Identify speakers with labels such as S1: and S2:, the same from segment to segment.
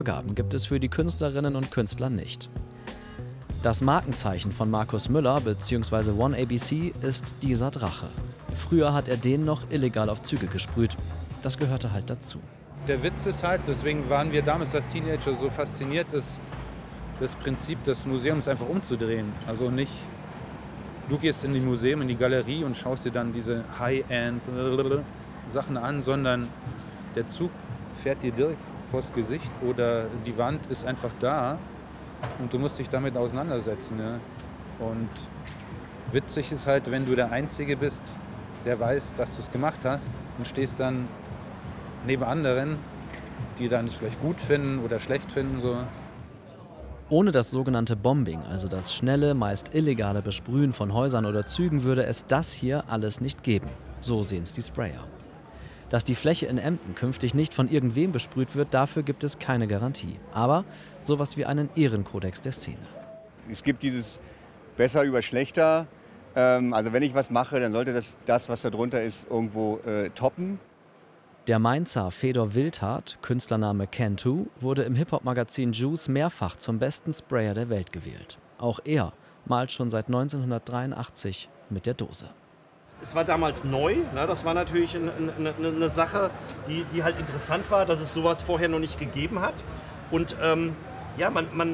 S1: Vorgaben gibt es für die Künstlerinnen und Künstler nicht. Das Markenzeichen von Markus Müller bzw. OneABC ist dieser Drache. Früher hat er den noch illegal auf Züge gesprüht. Das gehörte halt dazu.
S2: Der Witz ist halt, deswegen waren wir damals als Teenager so fasziniert, das Prinzip des Museums einfach umzudrehen. Also nicht, du gehst in die Museum, in die Galerie und schaust dir dann diese High-End Sachen an, sondern der Zug fährt dir direkt vors Gesicht oder die Wand ist einfach da und du musst dich damit auseinandersetzen. Ja? Und witzig ist halt, wenn du der Einzige bist, der weiß, dass du es gemacht hast und stehst dann neben anderen, die dann es vielleicht gut finden oder schlecht finden. So.
S1: Ohne das sogenannte Bombing, also das schnelle, meist illegale Besprühen von Häusern oder Zügen, würde es das hier alles nicht geben. So sehen es die Sprayer. Dass die Fläche in Emden künftig nicht von irgendwem besprüht wird, dafür gibt es keine Garantie. Aber sowas wie einen Ehrenkodex der Szene.
S3: Es gibt dieses besser über schlechter. Also wenn ich was mache, dann sollte das was da drunter ist, irgendwo toppen.
S1: Der Mainzer Fedor Wildhardt, Künstlername Can2, wurde im Hip-Hop-Magazin Juice mehrfach zum besten Sprayer der Welt gewählt. Auch er malt schon seit 1983 mit der Dose.
S4: Es war damals neu, ne? Das war natürlich eine Sache, die halt interessant war, dass es sowas vorher noch nicht gegeben hat. Und ja, man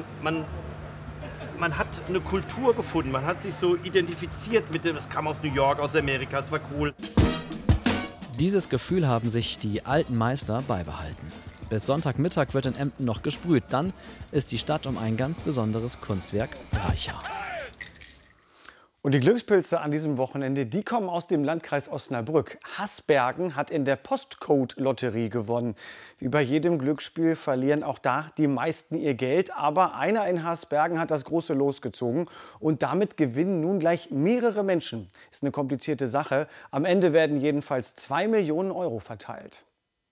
S4: hat eine Kultur gefunden, man hat sich so identifiziert mit dem, es kam aus New York, aus Amerika, es war cool.
S1: Dieses Gefühl haben sich die alten Meister beibehalten. Bis Sonntagmittag wird in Emden noch gesprüht, dann ist die Stadt um ein ganz besonderes Kunstwerk reicher.
S5: Und die Glückspilze an diesem Wochenende, die kommen aus dem Landkreis Osnabrück. Hasbergen hat in der Postcode-Lotterie gewonnen. Wie bei jedem Glücksspiel verlieren auch da die meisten ihr Geld. Aber einer in Hasbergen hat das große Los gezogen. Und damit gewinnen nun gleich mehrere Menschen. Ist eine komplizierte Sache. Am Ende werden jedenfalls 2 Millionen Euro verteilt.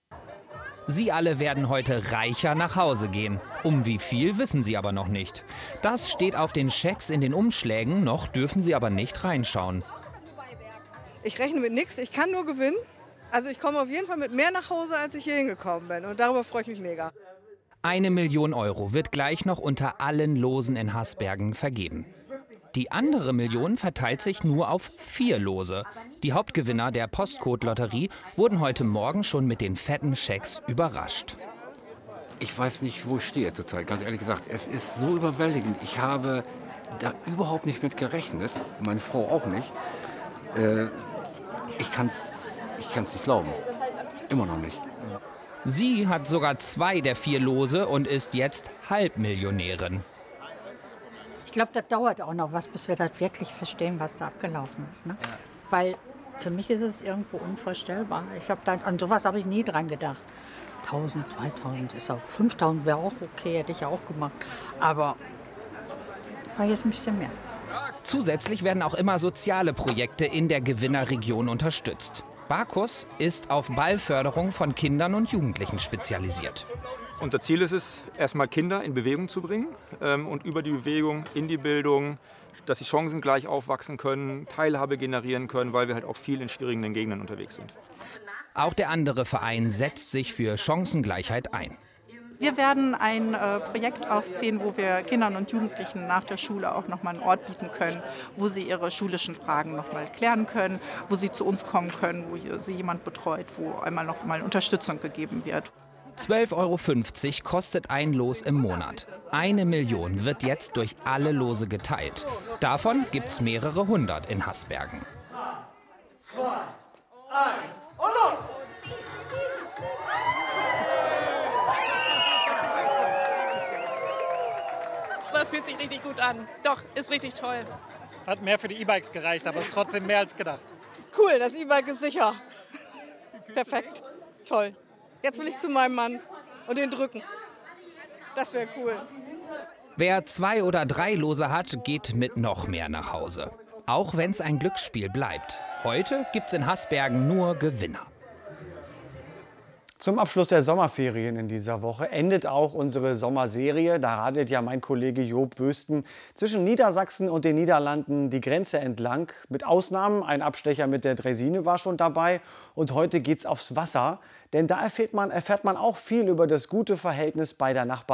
S6: Sie alle werden heute reicher nach Hause gehen. Um wie viel, wissen sie aber noch nicht. Das steht auf den Schecks in den Umschlägen, noch dürfen sie aber nicht reinschauen.
S7: Ich rechne mit nichts, ich kann nur gewinnen. Also ich komme auf jeden Fall mit mehr nach Hause, als ich hier hingekommen bin. Und darüber freue ich mich mega.
S6: 1 Million Euro wird gleich noch unter allen Losen in Hasbergen vergeben. Die andere Million verteilt sich nur auf 4 Lose. Die Hauptgewinner der Postcode-Lotterie wurden heute Morgen schon mit den fetten Schecks überrascht.
S8: Ich weiß nicht, wo ich stehe zurzeit, ganz ehrlich gesagt. Es ist so überwältigend. Ich habe da überhaupt nicht mit gerechnet, meine Frau auch nicht. Ich kann's nicht glauben. Immer noch nicht.
S6: Sie hat sogar 2 der 4 Lose und ist jetzt Halbmillionärin.
S9: Ich glaube, das dauert auch noch was, bis wir das wirklich verstehen, was da abgelaufen ist. Ne? Ja. Weil für mich ist es irgendwo unvorstellbar. An sowas habe ich nie dran gedacht. 1000, 2000 ist auch, 5000 wäre auch okay, hätte ich auch gemacht. Aber war jetzt ein bisschen mehr.
S6: Zusätzlich werden auch immer soziale Projekte in der Gewinnerregion unterstützt. Barkus ist auf Ballförderung von Kindern und Jugendlichen spezialisiert.
S10: Unser Ziel ist es, erstmal Kinder in Bewegung zu bringen und über die Bewegung in die Bildung, dass sie chancengleich aufwachsen können, Teilhabe generieren können, weil wir halt auch viel in schwierigen Gegenden unterwegs sind.
S6: Auch der andere Verein setzt sich für Chancengleichheit ein.
S11: Wir werden ein Projekt aufziehen, wo wir Kindern und Jugendlichen nach der Schule auch noch mal einen Ort bieten können, wo sie ihre schulischen Fragen noch mal klären können, wo sie zu uns kommen können, wo sie jemand betreut, wo einmal noch mal Unterstützung gegeben wird.
S6: 12,50 € kostet ein Los im Monat. 1 Million wird jetzt durch alle Lose geteilt. Davon gibt es mehrere hundert in Hasbergen.
S12: 2, 1 und los!
S13: Das fühlt sich richtig gut an. Doch, ist richtig toll.
S14: Hat mehr für die E-Bikes gereicht, aber ist trotzdem mehr als gedacht.
S7: Cool, das E-Bike ist sicher. Perfekt, toll. Jetzt will ich zu meinem Mann und den drücken. Das wäre cool.
S6: Wer 2 oder 3 Lose hat, geht mit noch mehr nach Hause. Auch wenn es ein Glücksspiel bleibt. Heute gibt's in Hasbergen nur Gewinner.
S5: Zum Abschluss der Sommerferien in dieser Woche endet auch unsere Sommerserie. Da radelt ja mein Kollege Job Wösten zwischen Niedersachsen und den Niederlanden die Grenze entlang. Mit Ausnahmen, ein Abstecher mit der Draisine war schon dabei. Und heute geht's aufs Wasser. Denn da erfährt man auch viel über das gute Verhältnis beider Nachbarn.